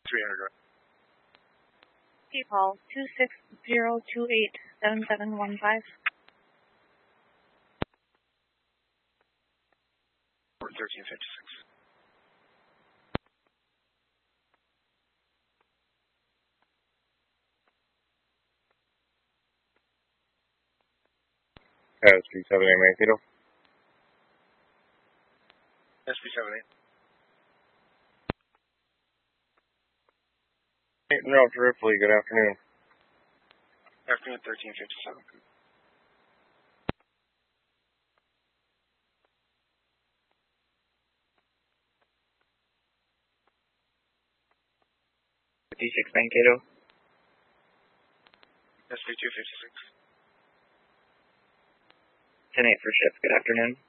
300. Paul 260287715. 1356. SP78 Mankato. SP78. North Ripley, good afternoon. Afternoon, 1357. Mankato. SP256. 10-8 for shift, good afternoon.